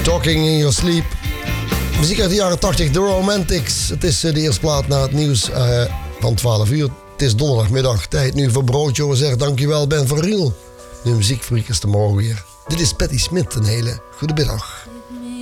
Talking in Your Sleep. Muziek uit de jaren 80, The Romantics. Het is de eerste plaat na het nieuws van 12 uur. Het is donderdagmiddag, tijd nu voor broodje. We zeggen dankjewel Ben van Riel. De muziekfreak is er morgen weer. Dit is Patti Smith, een hele goede middag.